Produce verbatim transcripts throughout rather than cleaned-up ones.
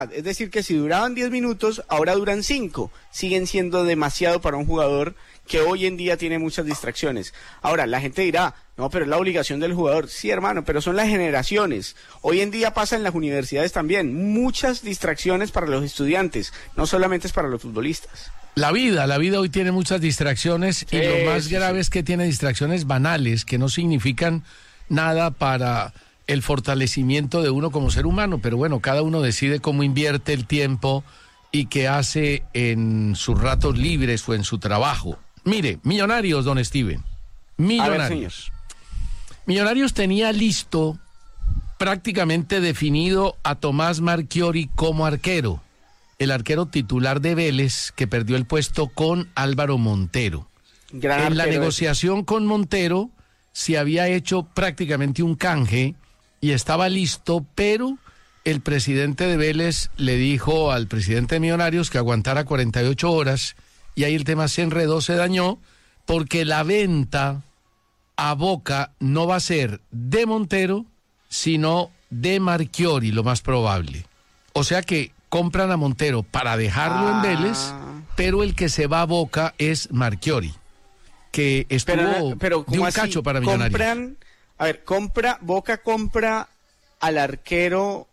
Es decir, que si duraban diez minutos, ahora duran cinco. Siguen siendo demasiado para un jugador que hoy en día tiene muchas distracciones. Ahora, la gente dirá, no, pero es la obligación del jugador. Sí, hermano, pero son las generaciones. Hoy en día pasa en las universidades también. Muchas distracciones para los estudiantes, no solamente es para los futbolistas. La vida, la vida hoy tiene muchas distracciones y Sí, lo más sí, grave sí. es que tiene distracciones banales que no significan nada para el fortalecimiento de uno como ser humano, pero bueno, cada uno decide cómo invierte el tiempo y qué hace en sus ratos libres o en su trabajo. Mire, Millonarios, don Steven, Millonarios. Millonarios tenía listo, prácticamente definido a Tomás Marchiori como arquero, el arquero titular de Vélez que perdió el puesto con Álvaro Montero. Gran En la arquero negociación ese. con Montero se había hecho prácticamente un canje y estaba listo, pero el presidente de Vélez le dijo al presidente de Millonarios que aguantara cuarenta y ocho horas y ahí el tema se enredó, se dañó, porque la venta a Boca no va a ser de Montero, sino de Marchiori, lo más probable. O sea que compran a Montero para dejarlo Ah. en Vélez, pero el que se va a Boca es Marchiori, que estuvo Pero, pero de ¿cómo un así? cacho para Millonarios. Compran, a ver, compra, Boca compra al arquero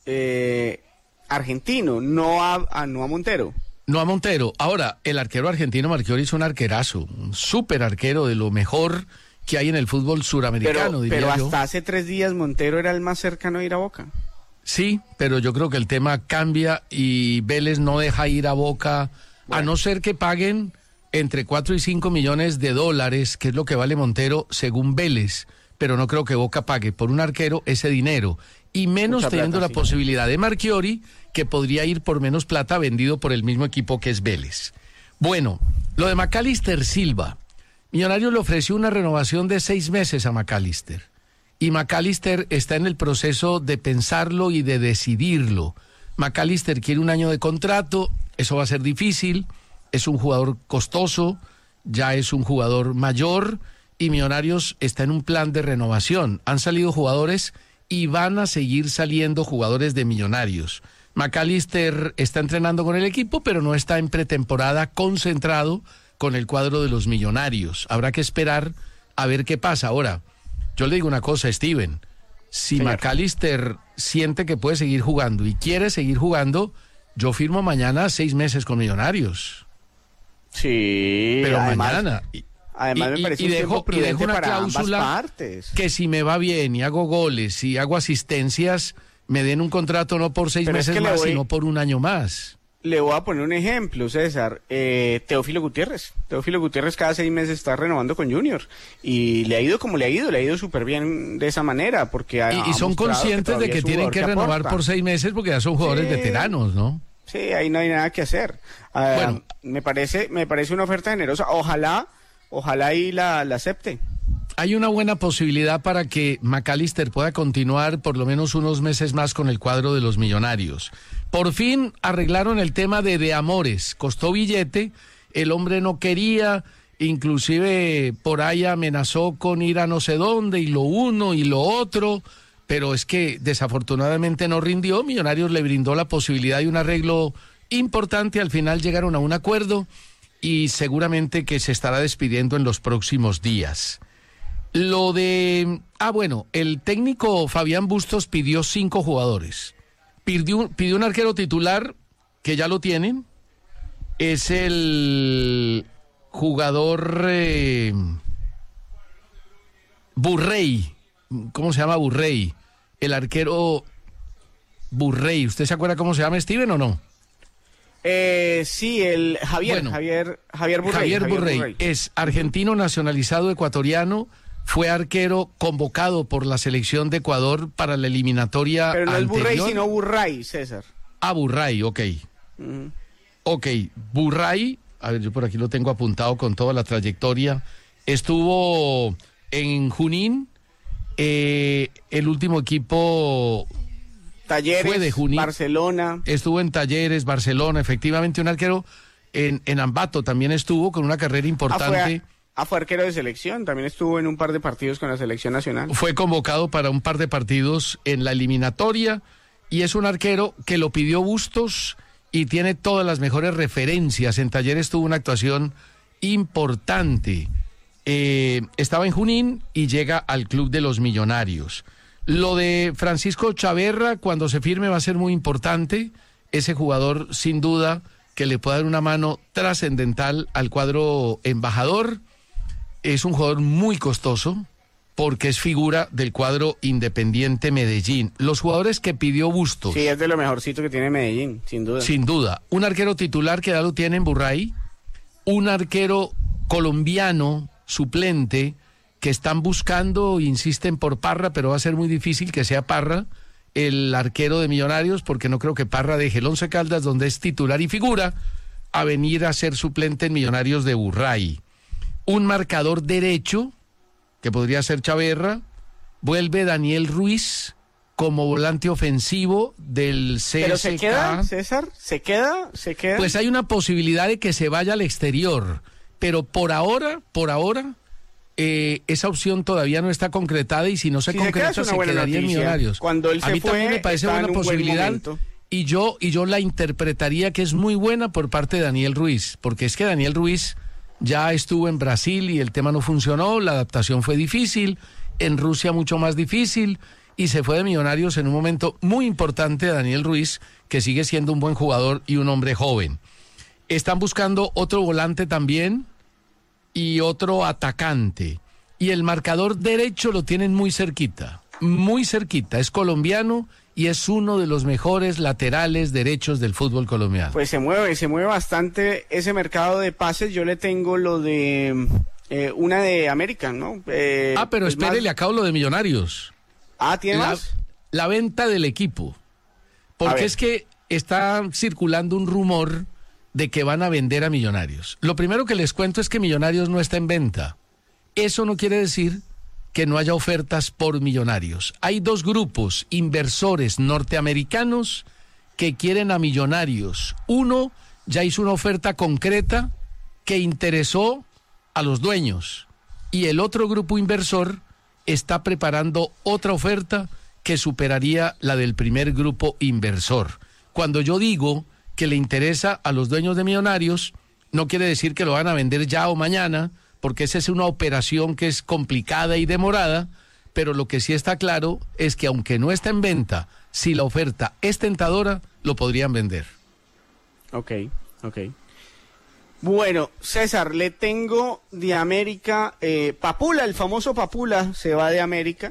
eh, argentino, no a, a, no a Montero. No a Montero. Ahora, el arquero argentino Marchiori es un arquerazo, un súper arquero de lo mejor que hay en el fútbol suramericano, Pero, diría pero yo. hasta hace tres días Montero era el más cercano a ir a Boca. Sí, pero yo creo que el tema cambia y Vélez no deja ir a Boca, Bueno. a no ser que paguen entre cuatro y cinco millones de dólares, que es lo que vale Montero según Vélez, pero no creo que Boca pague por un arquero ese dinero, y menos Mucha teniendo plata, la sí. posibilidad de Marchiori, que podría ir por menos plata vendido por el mismo equipo que es Vélez. Bueno, lo de McAllister Silva. Millonarios le ofreció una renovación de seis meses a McAllister, y McAllister está en el proceso de pensarlo y de decidirlo. McAllister quiere un año de contrato, eso va a ser difícil, es un jugador costoso, ya es un jugador mayor, y Millonarios está en un plan de renovación. Han salido jugadores y van a seguir saliendo jugadores de Millonarios. McAllister está entrenando con el equipo, pero no está en pretemporada concentrado con el cuadro de los Millonarios. Habrá que esperar a ver qué pasa. Ahora, yo le digo una cosa, Steven, si Señor. McAllister siente que puede seguir jugando y quiere seguir jugando, yo firmo mañana seis meses con Millonarios. Sí, Pero además, mañana. Y, además y- me parece y un dejo- tiempo y prudente dejo una para ambas cláusula partes. que si me va bien y hago goles y hago asistencias, me den un contrato no por seis Pero es meses que le más, voy- sino por un año más. Le voy a poner un ejemplo, César. Eh, Teófilo Gutiérrez. Teófilo Gutiérrez cada seis meses está renovando con Junior. Y le ha ido como le ha ido, le ha ido súper bien de esa manera. porque ha, Y, y ha son mostrado conscientes de todavía que es un tienen jugador que renovar aporta. por seis meses porque ya son jugadores Sí. veteranos, ¿no? Sí, ahí no hay nada que hacer. Ah, Bueno. me parece, me parece una oferta generosa. Ojalá, ojalá y la, la acepte. Hay una buena posibilidad para que McAllister pueda continuar por lo menos unos meses más con el cuadro de los Millonarios. Por fin arreglaron el tema de De Amores, costó billete, el hombre no quería, inclusive por ahí amenazó con ir a no sé dónde y lo uno y lo otro, pero es que desafortunadamente no rindió. Millonarios le brindó la posibilidad de un arreglo importante, al final llegaron a un acuerdo y seguramente que se estará despidiendo en los próximos días. Lo de... Ah, bueno, el técnico Fabián Bustos pidió cinco jugadores. Pidió, pidió un arquero titular, que ya lo tienen. Es el jugador eh, Burrey. ¿Cómo se llama Burrey? El arquero Burrey. ¿Usted se acuerda cómo se llama, Steven, o no? Eh, sí, el Javier, Bueno, Javier, Javier Burrey. Javier Burrey es argentino nacionalizado ecuatoriano. Fue arquero convocado por la selección de Ecuador para la eliminatoria Pero no es anterior. Burrey, sino Burray, César. Ah, Burray, ok. Ujú. Ok, Burray, a ver, yo por aquí lo tengo apuntado con toda la trayectoria. Estuvo en Junín, eh, el último equipo Talleres, fue de Junín. Barcelona. Estuvo en Talleres, Barcelona, efectivamente un arquero. En, en Ambato también estuvo con una carrera Ah, importante. fue, ah, fue arquero de selección, también estuvo en un par de partidos con la selección nacional. Fue convocado para un par de partidos en la eliminatoria y es un arquero que lo pidió Bustos y tiene todas las mejores referencias. En Talleres tuvo una actuación importante. Eh, estaba en Junín y llega al club de los Millonarios. Lo de Francisco Chaverra, cuando se firme, va a ser muy importante. Ese jugador, sin duda, que le puede dar una mano trascendental al cuadro embajador. Es un jugador muy costoso porque es figura del cuadro Independiente Medellín. Los jugadores que pidió Bustos. Sí, es de lo mejorcito que tiene Medellín, sin duda. Sin duda. Un arquero titular que ya lo tiene en Burray. Un arquero colombiano suplente que están buscando, insisten por Parra, pero va a ser muy difícil que sea Parra el arquero de Millonarios, porque no creo que Parra deje el Once Caldas, donde es titular y figura, a venir a ser suplente en Millonarios de Burray. Un marcador derecho, que podría ser Chaverra. Vuelve Daniel Ruiz como volante ofensivo del C S K. ¿Pero se queda, César? ¿Se queda? ¿Se queda? Pues hay una posibilidad de que se vaya al exterior, pero por ahora, por ahora, eh, esa opción todavía no está concretada, y si no se si concreta se, se quedaría en Millonarios. Cuando él se a mí fue, también me parece buena posibilidad, y yo, y yo la interpretaría que es muy buena por parte de Daniel Ruiz, porque es que Daniel Ruiz ya estuvo en Brasil y el tema no funcionó, la adaptación fue difícil, en Rusia mucho más difícil, y se fue de Millonarios en un momento muy importante. Daniel Ruiz, que sigue siendo un buen jugador y un hombre joven. Están buscando otro volante también y otro atacante, y el marcador derecho lo tienen muy cerquita, muy cerquita, es colombiano y es uno de los mejores laterales derechos del fútbol colombiano. Pues se mueve, se mueve bastante ese mercado de pases. Yo le tengo lo de eh, una de América, ¿no? Eh, ah, pero pues espere, más... le acabo lo de Millonarios. Ah, ¿tiene la, más? La venta del equipo. Porque es que está circulando un rumor de que van a vender a Millonarios. Lo primero que les cuento es que Millonarios no está en venta. Eso no quiere decir que no haya ofertas por Millonarios. Hay dos grupos, inversores norteamericanos, que quieren a Millonarios. Uno ya hizo una oferta concreta que interesó a los dueños, y el otro grupo inversor está preparando otra oferta que superaría la del primer grupo inversor. Cuando yo digo que le interesa a los dueños de Millonarios, no quiere decir que lo van a vender ya o mañana, porque esa es una operación que es complicada y demorada, pero lo que sí está claro es que aunque no está en venta, si la oferta es tentadora, lo podrían vender. Ok, ok. Bueno, César, le tengo de América, eh, Papula, el famoso Papula, se va de América.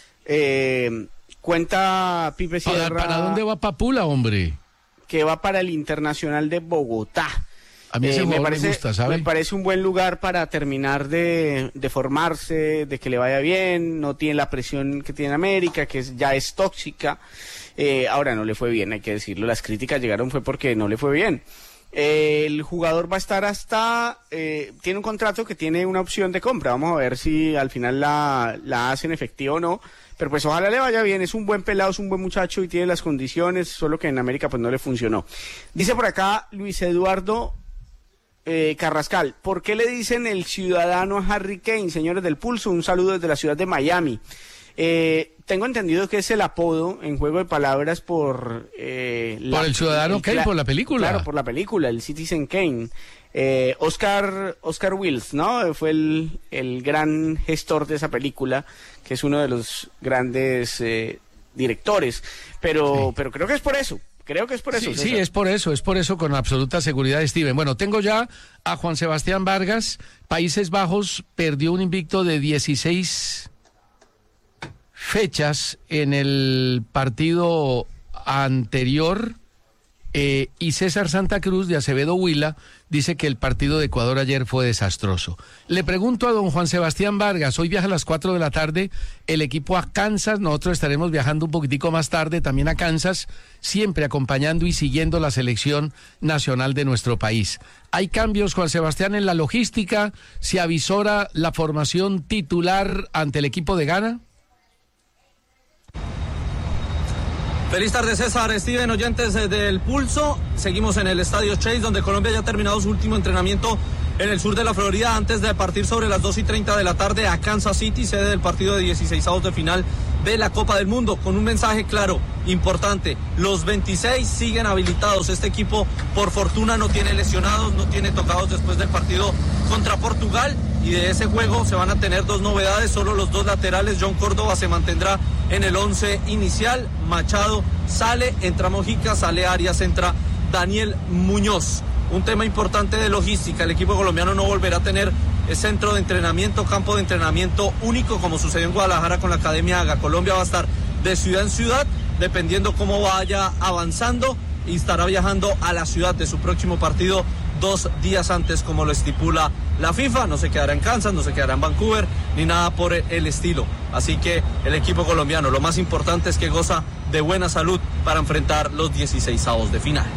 Eh, cuenta Pipe Sierra. ¿Para, ¿Para dónde va Papula, hombre? Que va para el Internacional de Bogotá. A mí ese eh, me, parece, me gusta, ¿sabe? Me parece un buen lugar para terminar de, de formarse, de que le vaya bien, no tiene la presión que tiene América, que es, ya es tóxica. Eh, ahora no le fue bien, hay que decirlo, las críticas llegaron fue porque no le fue bien. Eh, el jugador va a estar hasta, eh, tiene un contrato que tiene una opción de compra, vamos a ver si al final la, la hacen efectiva o no, pero pues ojalá le vaya bien, es un buen pelado, es un buen muchacho y tiene las condiciones, solo que en América pues no le funcionó. Dice por acá Luis Eduardo eh, Carrascal, ¿por qué le dicen el ciudadano a Harry Kane, señores del Pulso? Un saludo desde la ciudad de Miami. Eh, tengo entendido que es el apodo en juego de palabras por... Eh, por la, el ciudadano el, Kane, por la película. Claro, por la película, el Citizen Kane. Eh, Oscar, Oscar Wilde, ¿no? Fue el, el gran gestor de esa película, que es uno de los grandes eh, directores. Pero, sí. pero creo que es por eso. Creo que es por eso. Sí, sí, es por eso, es por eso con absoluta seguridad, Steven. Bueno, tengo ya a Juan Sebastián Vargas. Países Bajos perdió un invicto de dieciséis fechas en el partido anterior, eh, y César Santa Cruz de Acevedo Huila dice que el partido de Ecuador ayer fue desastroso. Le pregunto a don Juan Sebastián Vargas, hoy viaja a las cuatro de la tarde el equipo a Kansas, nosotros estaremos viajando un poquitico más tarde también a Kansas, siempre acompañando y siguiendo la selección nacional de nuestro país. ¿Hay cambios, Juan Sebastián, en la logística? ¿Se avisora la formación titular ante el equipo de Ghana? Feliz tarde, César, Steven, oyentes del Pulso. Seguimos en el Estadio Chase, donde Colombia ya ha terminado su último entrenamiento en el sur de la Florida, antes de partir sobre las dos y treinta de la tarde a Kansas City, sede del partido de dieciseisavos de final de la Copa del Mundo, con un mensaje claro, importante. Los veintiséis siguen habilitados. Este equipo, por fortuna, no tiene lesionados, no tiene tocados después del partido contra Portugal, y de ese juego se van a tener dos novedades. Solo los dos laterales. John Córdoba se mantendrá en el once inicial, Machado sale, entra Mojica, sale Arias, entra Daniel Muñoz. Un tema importante de logística: el equipo colombiano no volverá a tener centro de entrenamiento, campo de entrenamiento único como sucedió en Guadalajara con la Academia Haga. Colombia va a estar de ciudad en ciudad, dependiendo cómo vaya avanzando, y estará viajando a la ciudad de su próximo partido dos días antes, como lo estipula la FIFA. No se quedará en Kansas, no se quedará en Vancouver, ni nada por el estilo. Así que el equipo colombiano, lo más importante es que goza de buena salud para enfrentar los dieciseisavos de final.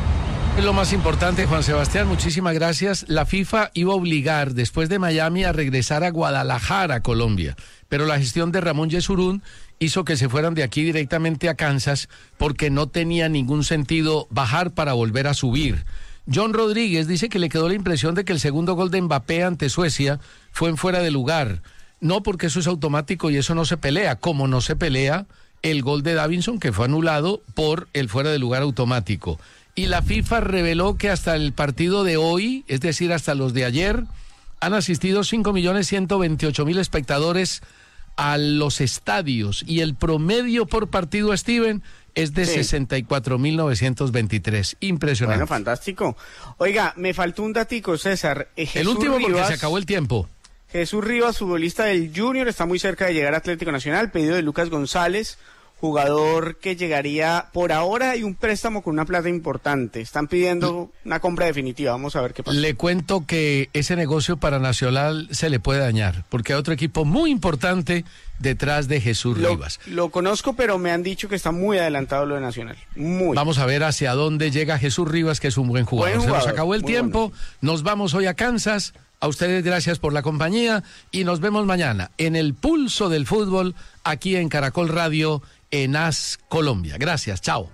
Es lo más importante, Juan Sebastián, muchísimas gracias. La FIFA iba a obligar después de Miami a regresar a Guadalajara, Colombia, pero la gestión de Ramón Yesurún hizo que se fueran de aquí directamente a Kansas porque no tenía ningún sentido bajar para volver a subir. John Rodríguez dice que le quedó la impresión de que el segundo gol de Mbappé ante Suecia fue en fuera de lugar. No, porque eso es automático y eso no se pelea, como no se pelea el gol de Davinson, que fue anulado por el fuera de lugar automático. Y la FIFA reveló que hasta el partido de hoy, es decir, hasta los de ayer, han asistido cinco millones ciento veintiocho mil espectadores a los estadios, y el promedio por partido, Steven, es de sí. sesenta y cuatro mil novecientos veintitrés. Impresionante. Bueno, fantástico. Oiga, me faltó un datico, César. Eh, el último, Rivas, porque se acabó el tiempo. Jesús Rivas, futbolista del Junior, está muy cerca de llegar a Atlético Nacional, pedido de Lucas González, jugador que llegaría por ahora, y un préstamo con una plata importante. Están pidiendo una compra definitiva. Vamos a ver qué pasa. Le cuento que ese negocio para Nacional se le puede dañar, porque hay otro equipo muy importante detrás de Jesús lo, Rivas. Lo conozco, pero me han dicho que está muy adelantado lo de Nacional. Muy. Vamos a ver hacia dónde llega Jesús Rivas, que es un buen jugador. Buen jugador. Se nos acabó el tiempo. Bueno. Nos vamos hoy a Kansas. A ustedes gracias por la compañía y nos vemos mañana en el Pulso del Fútbol, aquí en Caracol Radio, en A S Colombia. Gracias, chao.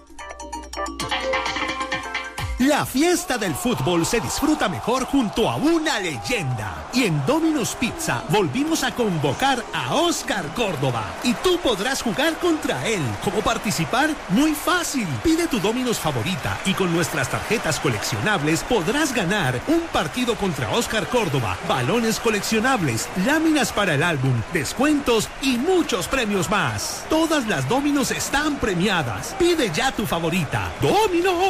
La fiesta del fútbol se disfruta mejor junto a una leyenda. Y en Domino's Pizza volvimos a convocar a Oscar Córdoba. Y tú podrás jugar contra él. ¿Cómo participar? Muy fácil. Pide tu Domino's favorita y con nuestras tarjetas coleccionables podrás ganar un partido contra Oscar Córdoba, balones coleccionables, láminas para el álbum, descuentos y muchos premios más. Todas las Domino's están premiadas. Pide ya tu favorita. ¡Domino's!